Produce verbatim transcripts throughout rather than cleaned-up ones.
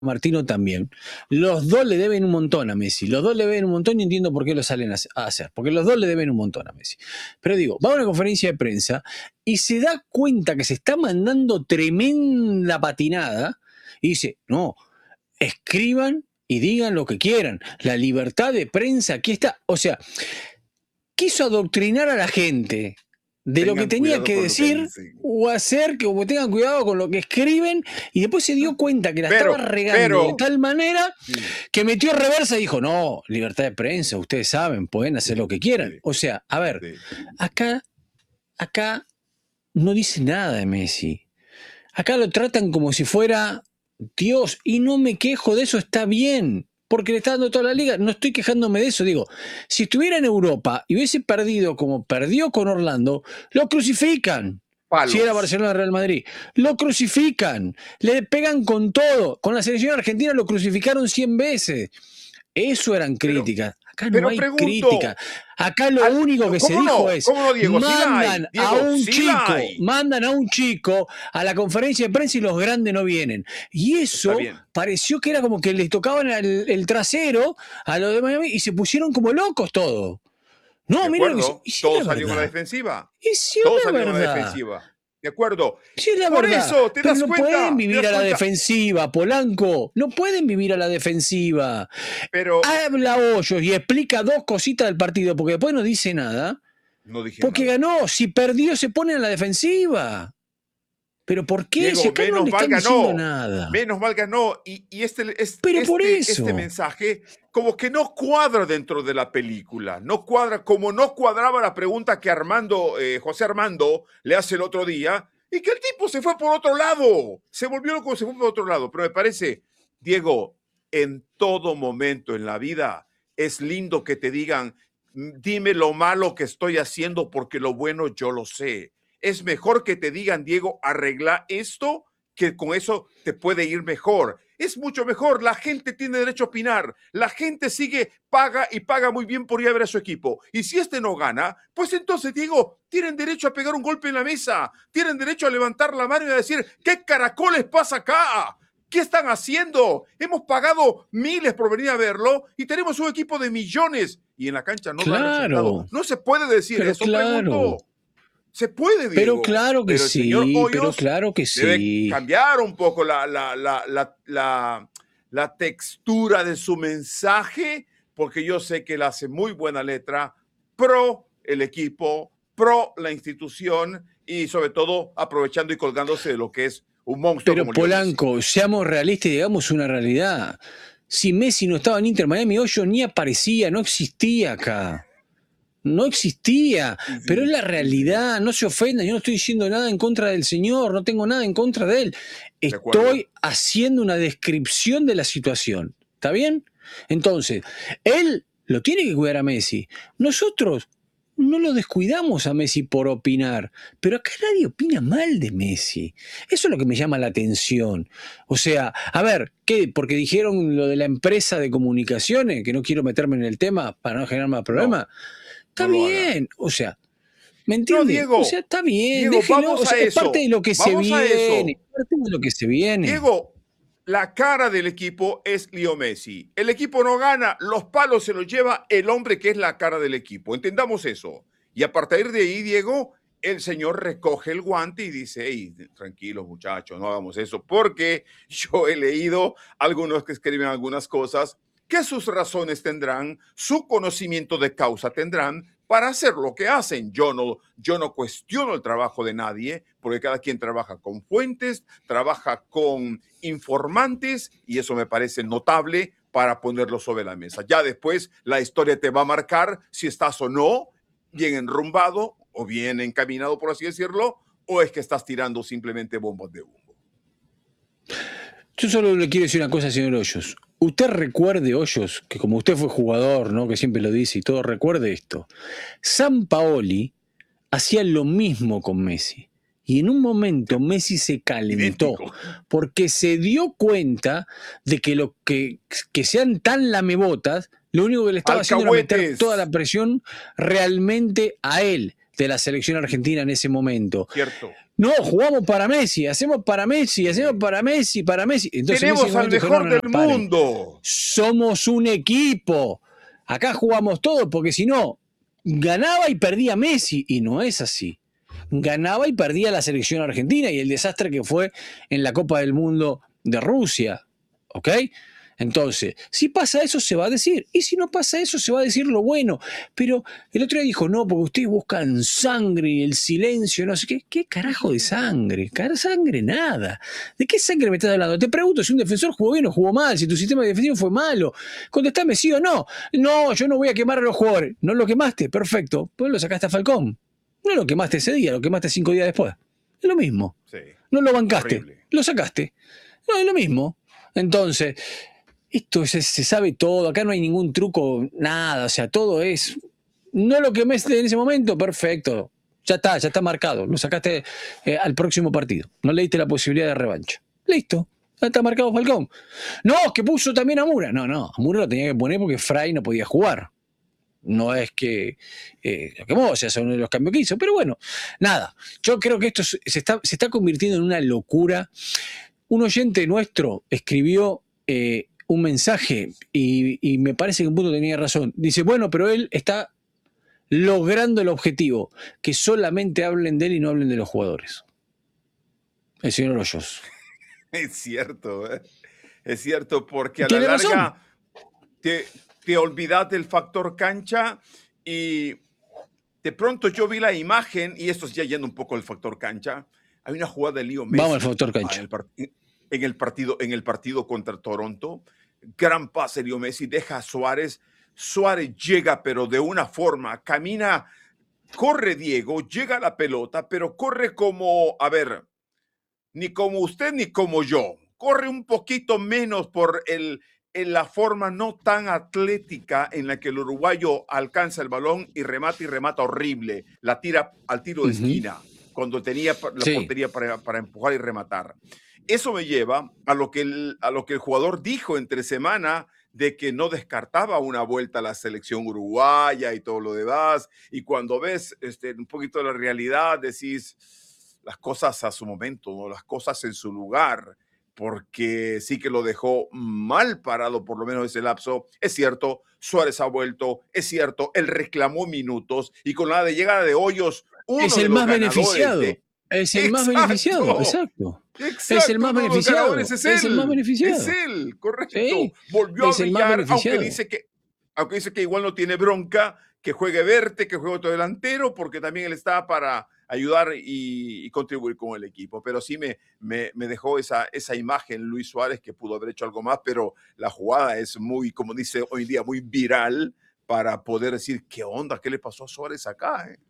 Martino también. Los dos le deben un montón a Messi. Los dos le deben un montón y entiendo por qué lo salen a hacer. Porque los dos le deben un montón a Messi. Pero digo, va a una conferencia de prensa y se da cuenta que se está mandando tremenda patinada y dice, no, escriban y digan lo que quieran. La libertad de prensa, aquí está. O sea, quiso adoctrinar a la gente de Tengan lo que tenía que decir que o hacer, que como tengan cuidado con lo que escriben, y después se dio cuenta que la pero, estaba regando pero, de tal manera sí. que metió reversa y dijo, no, libertad de prensa, ustedes saben, pueden hacer Sí, lo que quieran. sí, o sea, a ver, sí. acá, acá no dice nada de Messi. Acá lo tratan como si fuera Dios, y no me quejo de eso, está bien, porque le está dando toda la liga, no estoy quejándome de eso, digo, si estuviera en Europa y hubiese perdido como perdió con Orlando, lo crucifican. Palos. Si era Barcelona Real Madrid, lo crucifican, le pegan con todo, con la selección argentina lo crucificaron cien veces. Eso eran críticas. Acá no pero hay pregunto, crítica. Acá lo al, único que se no? dijo es, ¿Cómo no, Diego? mandan Sí Diego, a un sí chico, mandan a un chico a la conferencia de prensa y los grandes no vienen. Y eso pareció que era como que les tocaban el, el trasero a los de Miami y se pusieron como locos todos. No, mira lo que hizo. ¿Y si todos salieron a la defensiva? ¿Y si todos la salieron verdad? a la defensiva. ¿De acuerdo? Sí, es la Por verdad. eso, ¿te Pero das no cuenta? pueden vivir a la cuenta? defensiva, Polanco. No pueden vivir a la defensiva. Pero habla Hoyos y explica dos cositas del partido, porque después no dice nada. No dije porque nada. ganó. Si perdió, se pone a la defensiva. ¿Pero por qué? Diego, si acá menos no le mal están ganó. diciendo nada. Menos mal ganó. Y, y este, este, Pero este, por eso. este mensaje como que no cuadra dentro de la película. No cuadra, como no cuadraba la pregunta que Armando, eh, José Armando le hace el otro día, y que el tipo se fue por otro lado. Se volvió loco, se fue por otro lado. Pero me parece, Diego, en todo momento en la vida es lindo que te digan, dime lo malo que estoy haciendo porque lo bueno yo lo sé. Es mejor que te digan, Diego, arregla esto, que con eso te puede ir mejor. Es mucho mejor. La gente tiene derecho a opinar. La gente sigue, paga y paga muy bien por ir a ver a su equipo. Y si este no gana, pues entonces, Diego, tienen derecho a pegar un golpe en la mesa. Tienen derecho a levantar la mano y a decir, ¿qué caracoles pasa acá? ¿Qué están haciendo? Hemos pagado miles por venir a verlo y tenemos un equipo de millones. Y en la cancha no claro, da resultado. No se puede decir pero eso, claro. pregunto. Se puede, Diego. Pero claro que pero el sí, señor Hoyos pero claro que debe sí. cambiar un poco la, la, la, la, la, la textura de su mensaje, porque yo sé que él hace muy buena letra pro el equipo, pro la institución y sobre todo aprovechando y colgándose de lo que es un monstruo pero como Polanco, Messi. seamos realistas y digamos una realidad. Si Messi no estaba en Inter Miami, Hoyos ni aparecía, no existía acá. No existía, sí, sí, pero es la realidad, sí. No se ofendan, yo no estoy diciendo nada en contra del señor, no tengo nada en contra de él. Estoy haciendo una descripción de la situación, ¿está bien? Entonces, él lo tiene que cuidar a Messi. Nosotros no lo descuidamos a Messi por opinar, pero acá nadie opina mal de Messi. Eso es lo que me llama la atención. O sea, a ver, ¿qué? Porque dijeron lo de la empresa de comunicaciones, que no quiero meterme en el tema para no generar más problemas. No. Está no bien, o sea, ¿me entiendes? No, Diego, o sea, está bien, Diego, déjelo, vamos o sea, a es eso. parte de lo que vamos se a viene, eso. parte de lo que se viene. Diego, la cara del equipo es Leo Messi. El equipo no gana, los palos se los lleva el hombre que es la cara del equipo. Entendamos eso. Y a partir de ahí, Diego, el señor recoge el guante y dice, hey, tranquilos muchachos, no hagamos eso, porque yo he leído algunos que escriben algunas cosas que sus razones tendrán, su conocimiento de causa tendrán para hacer lo que hacen. Yo no, yo no cuestiono el trabajo de nadie, porque cada quien trabaja con fuentes, trabaja con informantes, y eso me parece notable para ponerlo sobre la mesa. Ya después la historia te va a marcar si estás o no bien enrumbado o bien encaminado, por así decirlo, o es que estás tirando simplemente bombas de humo. Yo solo le quiero decir una cosa, señor Hoyos. Usted recuerde, Hoyos, que como usted fue jugador, ¿no? Que siempre lo dice y todo, recuerde esto. Sampaoli hacía lo mismo con Messi. Y en un momento Messi se calentó idéntico, porque se dio cuenta de que lo que, que sean tan lamebotas, lo único que le estaba haciendo era meter toda la presión realmente a él. de la selección argentina en ese momento. Cierto. No, jugamos para Messi, hacemos para Messi, hacemos para Messi, para Messi. Entonces, tenemos al mejor del mundo. Somos un equipo. Acá jugamos todos porque si no, ganaba y perdía Messi. Y no es así. Ganaba y perdía la selección argentina y el desastre que fue en la Copa del Mundo de Rusia. ¿Ok? Entonces, si pasa eso, se va a decir. Y si no pasa eso, se va a decir lo bueno. Pero el otro día dijo, no, porque ustedes buscan sangre y el silencio, no sé qué. ¿Qué carajo de sangre? ¿Cara sangre? Nada. ¿De qué sangre me estás hablando? Te pregunto si un defensor jugó bien o jugó mal, si tu sistema defensivo fue malo. Contestame sí o no. No, yo no voy a quemar a los jugadores. ¿No lo quemaste? Perfecto. Pues lo sacaste a Falcón. No lo quemaste ese día, lo quemaste cinco días después. Es lo mismo. Sí. No lo bancaste. Horrible. Lo sacaste. No, es lo mismo. Entonces... Esto se, se sabe todo, acá no hay ningún truco, nada, o sea, todo es... No lo que me en ese momento, perfecto, ya está, ya está marcado, lo sacaste eh, al próximo partido, no le diste la posibilidad de revancha. Listo, ya está marcado Falcón. No, que puso también a Mura. No, no, a Mura lo tenía que poner porque Fray no podía jugar. No es que eh, lo quemó, o sea, son los cambios que hizo, pero bueno, nada, yo creo que esto se está, se está convirtiendo en una locura. Un oyente nuestro escribió... Eh, un mensaje y, y me parece que un punto tenía razón. Dice, bueno, pero él está logrando el objetivo, que solamente hablen de él y no hablen de los jugadores. El señor Hoyos. Es cierto, ¿eh? Es cierto, porque a la larga te, te olvidas del factor cancha y de pronto yo vi la imagen, y esto es ya yendo un poco al factor cancha, hay una jugada de Leo Messi. Vamos al factor cancha. En el, part en el, partido, en el partido contra Toronto. Gran pase Leo Messi, deja a Suárez. Suárez llega, pero de una forma, camina, corre Diego, llega a la pelota, pero corre como, a ver, ni como usted ni como yo. Corre un poquito menos por el, en la forma no tan atlética en la que el uruguayo alcanza el balón y remata y remata horrible. La tira al tiro de uh-huh. esquina, cuando tenía la sí. portería para, para empujar y rematar. Eso me lleva a lo, que el, a lo que el jugador dijo entre semana de que no descartaba una vuelta a la selección uruguaya y todo lo demás. Y cuando ves este, un poquito de la realidad, decís las cosas a su momento, ¿no? Las cosas en su lugar, porque sí que lo dejó mal parado, por lo menos ese lapso. Es cierto, Suárez ha vuelto, es cierto, él reclamó minutos y con la de llegada de Hoyos, uno es el de más beneficiado. De... Es el exacto, más beneficiado, exacto. Exacto, es el más beneficiado. Es, es él, el más beneficiado. Es él, correcto. Sí, volvió a brillar, aunque dice, que, aunque dice que igual no tiene bronca, que juegue Verte, que juegue otro delantero, porque también él está para ayudar y, y contribuir con el equipo. Pero sí me, me, me dejó esa, esa imagen Luis Suárez, que pudo haber hecho algo más, pero la jugada es muy, como dice hoy en día, muy viral para poder decir, ¿qué onda? ¿Qué le pasó a Suárez acá? Eh?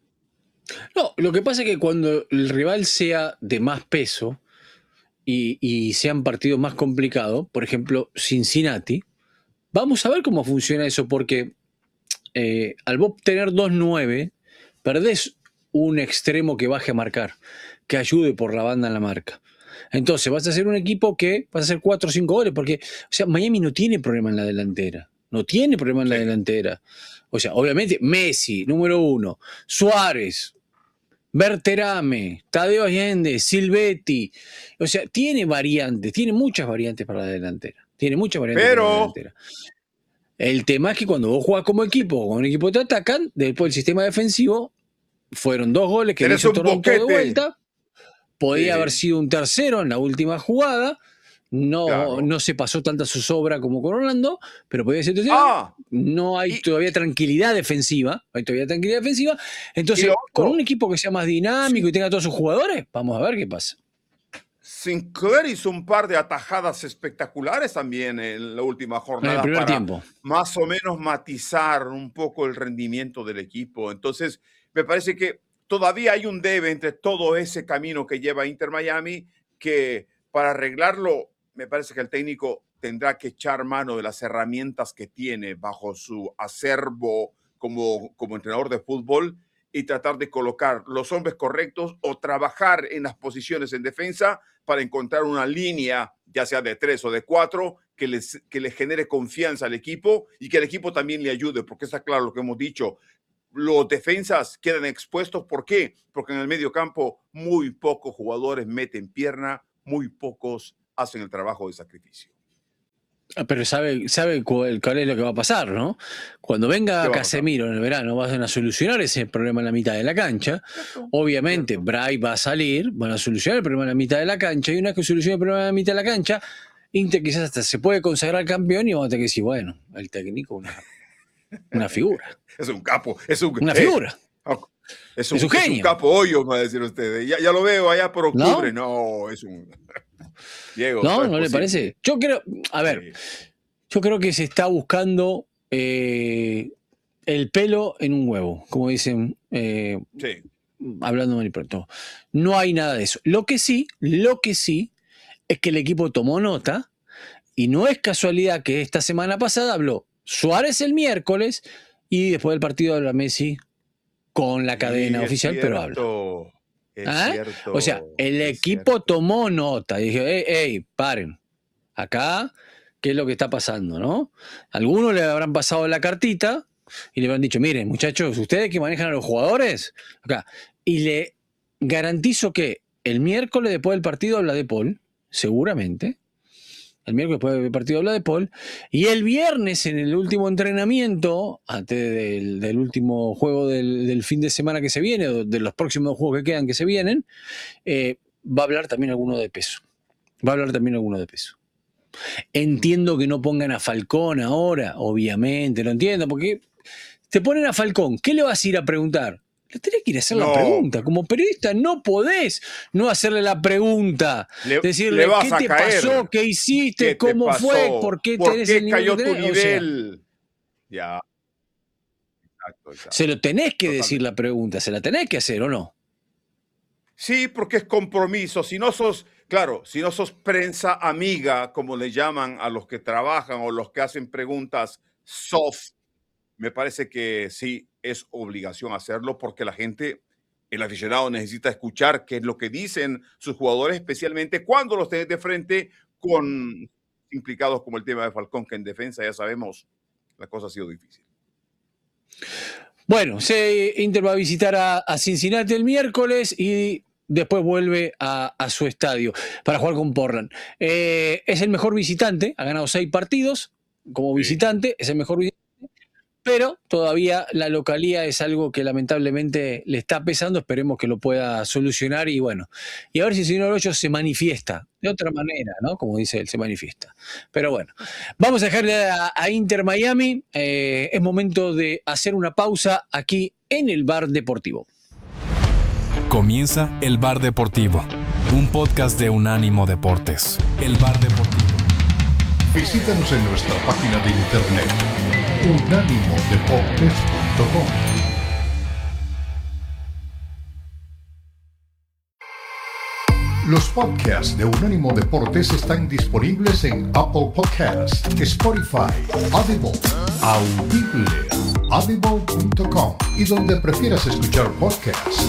No, lo que pasa es que cuando el rival sea de más peso y, y sean partidos más complicados, por ejemplo, Cincinnati, vamos a ver cómo funciona eso, porque eh, al vos tener dos nueve, perdés un extremo que baje a marcar, que ayude por la banda en la marca. Entonces vas a ser un equipo que vas a hacer cuatro o cinco goles, porque o sea, Miami no tiene problema en la delantera, no tiene problema en la delantera. O sea, obviamente Messi, número uno, Suárez, Berterame, Tadeo Allende, Silvetti, o sea, tiene variantes, tiene muchas variantes para la delantera, tiene muchas variantes Pero... para la delantera. El tema es que cuando vos jugás como equipo, con un equipo te atacan, después el sistema defensivo, fueron dos goles que le hizo Toronto de vuelta, podía sí. haber sido un tercero en la última jugada, no, claro. no se pasó tanta zozobra como con Orlando, pero podía ser tercero, ah, no hay y, todavía tranquilidad defensiva, hay todavía tranquilidad defensiva, entonces con un equipo que sea más dinámico sí. y tenga todos sus jugadores, vamos a ver qué pasa. Sinclair hizo un par de atajadas espectaculares también en la última jornada en el primer para tiempo. más o menos matizar un poco el rendimiento del equipo. Entonces, me parece que todavía hay un debe entre todo ese camino que lleva Inter Miami, que para arreglarlo, me parece que el técnico tendrá que echar mano de las herramientas que tiene bajo su acervo como, como entrenador de fútbol y tratar de colocar los hombres correctos o trabajar en las posiciones en defensa para encontrar una línea, ya sea de tres o de cuatro, que, les, que le genere confianza al equipo y que el equipo también le ayude, porque está claro lo que hemos dicho, los defensas quedan expuestos. ¿Por qué? Porque en el medio campo muy pocos jugadores meten pierna, muy pocos hacen el trabajo de sacrificio. Pero sabe, sabe cuál, cuál es lo que va a pasar, ¿no? Cuando venga Casemiro en el verano, van a solucionar ese problema en la mitad de la cancha. Cierto. Obviamente, Cierto. Bray va a salir, van a solucionar el problema en la mitad de la cancha, y una vez que solucione el problema en la mitad de la cancha, Inter quizás hasta se puede consagrar campeón y vamos a tener que decir, bueno, el técnico, una, una figura. Es un capo. Es un, una figura. Eh, es, un, es un genio. Es un capo hoyo, va a decir ustedes. Ya, ya lo veo allá por octubre. No, no es un... Diego, no, ¿no le parece? Yo creo, a ver, sí. yo creo que se está buscando eh, el pelo en un huevo, como dicen, eh, sí. hablando mal y pronto. No hay nada de eso. Lo que sí, lo que sí, es que el equipo tomó nota, y no es casualidad que esta semana pasada habló Suárez el miércoles, y después del partido habla Messi con la cadena sí, oficial, cierto. pero habla. ¿Ah? Cierto, o sea, el equipo cierto. tomó nota y dijo, hey, hey, paren, acá, ¿qué es lo que está pasando, no? Algunos le habrán pasado la cartita y le habrán dicho, miren, muchachos, ustedes que manejan a los jugadores, acá, y le garantizo que el miércoles después del partido habla de Paul, seguramente, el miércoles después del partido habla de Paul, y el viernes en el último entrenamiento, antes del, del último juego del, del fin de semana que se viene, o de los próximos juegos que quedan que se vienen, eh, va a hablar también alguno de peso. Va a hablar también alguno de peso. Entiendo que no pongan a Falcón ahora, obviamente, lo entiendo, porque te ponen a Falcón, ¿qué le vas a ir a preguntar? Le tenés que ir a hacer no. la pregunta. Como periodista no podés no hacerle la pregunta. Le, Decirle, le ¿qué te caer? pasó? ¿Qué hiciste? ¿Qué ¿Cómo pasó? fue? ¿Por qué, ¿Por tenés qué el nivel cayó que tu tenés? nivel? O sea, ya. Exacto, exacto. Se lo tenés que Totalmente. decir la pregunta. Se la tenés que hacer, ¿o no? Sí, porque es compromiso. Si no sos, claro, si no sos prensa amiga, como le llaman a los que trabajan o los que hacen preguntas soft, me parece que sí es obligación hacerlo, porque la gente, el aficionado, necesita escuchar qué es lo que dicen sus jugadores, especialmente cuando los tenés de frente con implicados como el tema de Falcón, que en defensa ya sabemos, la cosa ha sido difícil. Bueno, se Inter va a visitar a, a Cincinnati el miércoles y después vuelve a, a su estadio para jugar con Portland. Eh, es el mejor visitante, ha ganado seis partidos como visitante, sí. es el mejor visitante. Pero todavía la localía es algo que lamentablemente le está pesando. Esperemos que lo pueda solucionar y bueno, y a ver si el señor Hoyos se manifiesta de otra manera, ¿no? Como dice él, se manifiesta. Pero bueno, vamos a dejarle a, a Inter Miami. Eh, es momento de hacer una pausa aquí en el Bar Deportivo. Comienza el Bar Deportivo, un podcast de Unánimo Deportes. El Bar Deportivo. Visítanos en nuestra página de internet unánimo deportes punto com. Los podcasts de Unánimo Deportes están disponibles en Apple Podcasts, Spotify, Audible, Audible, audible punto com y donde prefieras escuchar podcasts.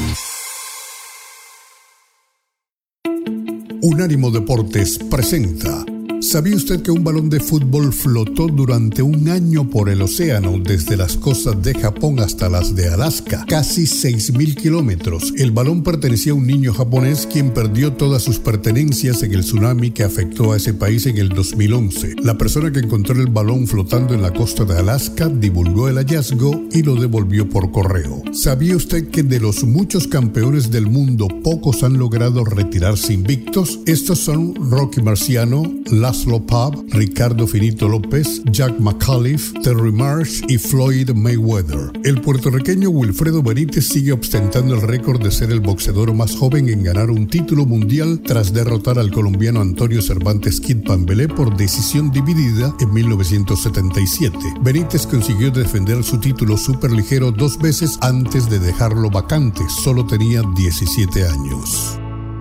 Unánimo Deportes presenta. ¿Sabía usted que un balón de fútbol flotó durante un año por el océano desde las costas de Japón hasta las de Alaska? Casi seis mil kilómetros. El balón pertenecía a un niño japonés quien perdió todas sus pertenencias en el tsunami que afectó a ese país en el dos mil once. La persona que encontró el balón flotando en la costa de Alaska divulgó el hallazgo y lo devolvió por correo. ¿Sabía usted que de los muchos campeones del mundo pocos han logrado retirarse invictos? Estos son Rocky Marciano, la Laszlo Pav, Ricardo Finito López, Jack McAuliffe, Terry Marsh y Floyd Mayweather. El puertorriqueño Wilfredo Benítez sigue ostentando el récord de ser el boxeador más joven en ganar un título mundial tras derrotar al colombiano Antonio Cervantes Kid Pambelé por decisión dividida en mil novecientos setenta y siete. Benítez consiguió defender su título superligero dos veces antes de dejarlo vacante. Solo tenía diecisiete años.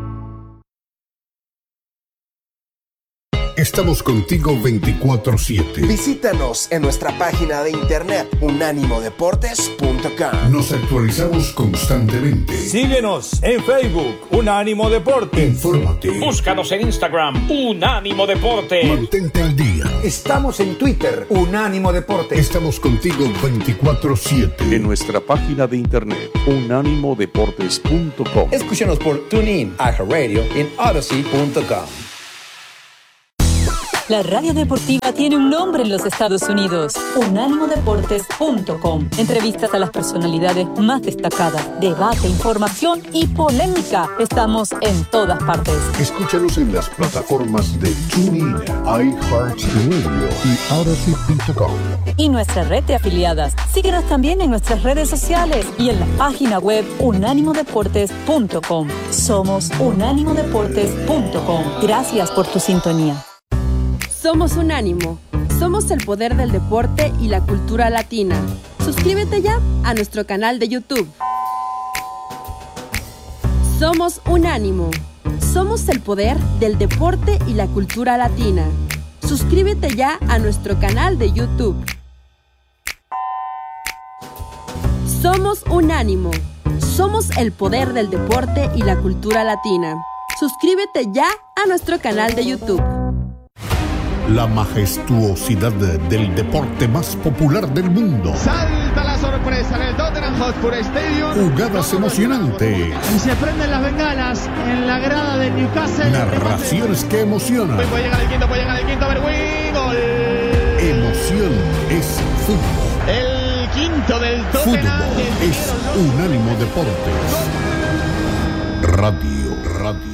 Estamos contigo veinticuatro siete. Visítanos en nuestra página de internet unánimo deportes punto com. Nos actualizamos constantemente. Síguenos en Facebook, Unánimo Deportes. Infórmate. Búscanos en Instagram, Unánimo Deportes. Mantente al día. Estamos en Twitter, Unánimo Deportes. Estamos contigo veinticuatro siete. En nuestra página de internet, unánimo deportes punto com. Escúchanos por TuneIn, iHeartRadio y en Odyssey punto com. La radio deportiva tiene un nombre en los Estados Unidos, unánimo deportes punto com. Entrevistas a las personalidades más destacadas, debate, información y polémica. Estamos en todas partes. Escúchanos en las plataformas de TuneIn, iHeartRadio y Odyssey punto com. Y nuestra red de afiliadas. Síguenos también en nuestras redes sociales y en la página web unánimo deportes punto com. Somos unánimo deportes punto com. Gracias por tu sintonía. Somos Unánimo. Somos el poder del deporte y la cultura latina. Suscríbete ya a nuestro canal de YouTube. Somos Unánimo. Somos el poder del deporte y la cultura latina. Suscríbete ya a nuestro canal de YouTube. Somos Unánimo. Somos el poder del deporte y la cultura latina. Suscríbete ya a nuestro canal de YouTube. La majestuosidad del deporte más popular del mundo. Salta la sorpresa en el Tottenham Hotspur Stadium. Jugadas emocionantes. Y se prenden las bengalas en la grada de Newcastle. Narraciones que emocionan. Puede llegar el quinto, puede llegar el quinto, Berwin. Gol. Emoción es fútbol. El quinto del Tottenham. Fútbol es Unánimo Deportes. Radio, radio.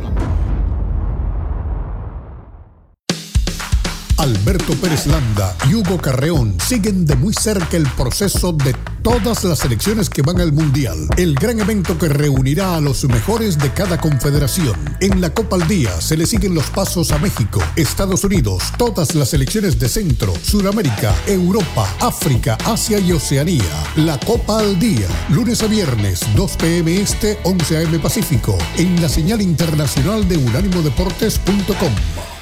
Alberto Pérez Landa y Hugo Carreón siguen de muy cerca el proceso de todas las selecciones que van al Mundial, el gran evento que reunirá a los mejores de cada confederación. En la Copa al Día se le siguen los pasos a México, Estados Unidos, todas las selecciones de Centro, Sudamérica, Europa, África, Asia y Oceanía. La Copa al Día, lunes a viernes, dos p m este, once a m Pacífico, en la señal internacional de unánimo deportes punto com.